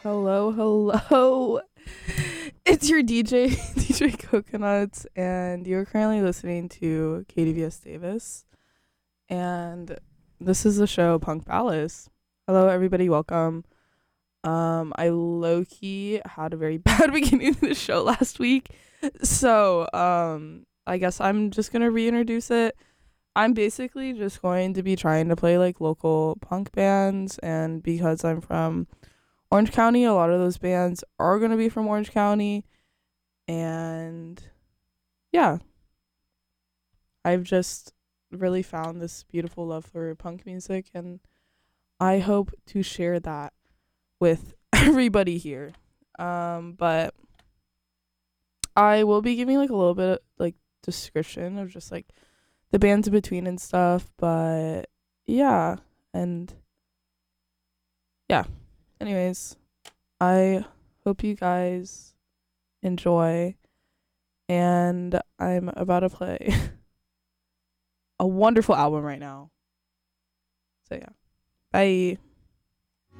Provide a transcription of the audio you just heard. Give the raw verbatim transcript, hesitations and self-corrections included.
Hello, hello. It's your D J, D J Coconuts, and you're currently listening to K D V S Davis. And this is the show Punk Palace. Hello, everybody. Welcome. Um, I low key had a very bad beginning of the show last week, so um, I guess I'm just gonna reintroduce it. I'm basically just going to be trying to play like local punk bands, and because I'm from Orange County, a lot of those bands are going to be from Orange County. And yeah, I've just really found this beautiful love for punk music, and I hope to share that with everybody here. Um, but I will be giving like a little bit of like description of just like the bands in between and stuff. But yeah, and yeah, anyways, I hope you guys enjoy, and I'm about to play a wonderful album right now. So yeah, bye.